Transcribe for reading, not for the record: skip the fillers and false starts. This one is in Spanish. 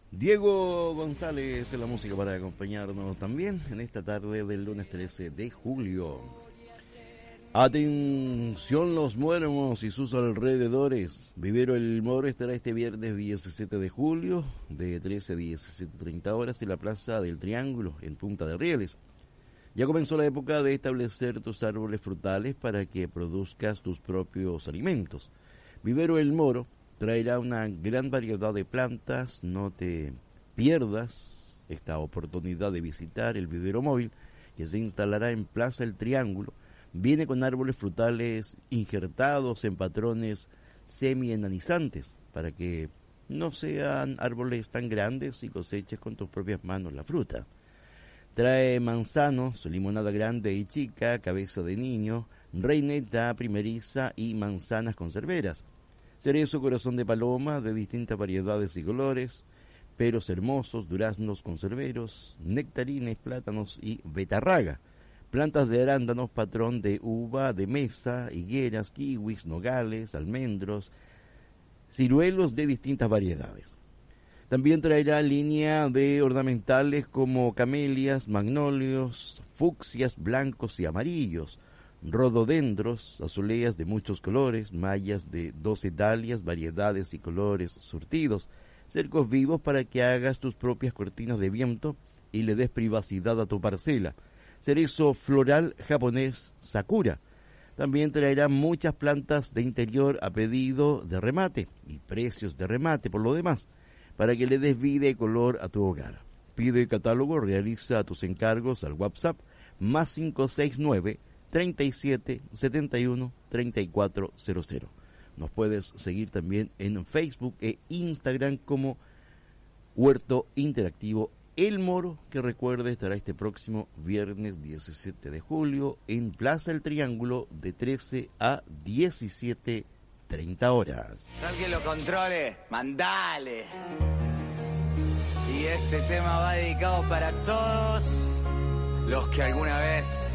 Diego González en la música para acompañarnos también en esta tarde del lunes 13 de julio. Atención los muermos y sus alrededores. Vivero El Moro estará este viernes 17 de julio de 13 a 17:30 horas en la Plaza del Triángulo en Punta de Rieles. Ya comenzó la época de establecer tus árboles frutales para que produzcas tus propios alimentos. Vivero El Moro traerá una gran variedad de plantas. No te pierdas esta oportunidad de visitar el vivero móvil que se instalará en Plaza El Triángulo. Viene con árboles frutales injertados en patrones semi-enanizantes para que no sean árboles tan grandes y coseches con tus propias manos la fruta. Trae manzanos, limonada grande y chica, cabeza de niño, reineta primeriza y manzanas conserveras. Cerezo, corazón de paloma de distintas variedades y colores, peros hermosos, duraznos conserveros, nectarines, plátanos y betarraga. Plantas de arándanos, patrón de uva, de mesa, higueras, kiwis, nogales, almendros, ciruelos de distintas variedades. También traerá línea de ornamentales como camelias, magnolios, fucsias blancos y amarillos, rododendros, azuleas de muchos colores, mallas de 12 dalias, variedades y colores surtidos, cercos vivos para que hagas tus propias cortinas de viento y le des privacidad a tu parcela. Cerezo floral japonés Sakura. También traerá muchas plantas de interior a pedido de remate y precios de remate por lo demás, para que le des vida y color a tu hogar. Pide el catálogo, realiza tus encargos al WhatsApp más 569 37 71 3400. Nos puedes seguir también en Facebook e Instagram como Huerto Interactivo El Moro, que recuerde estará este próximo viernes 17 de julio en Plaza El Triángulo de 13 a 17:30 horas. Alguien lo controle, mandale. Y este tema va dedicado para todos los que alguna vez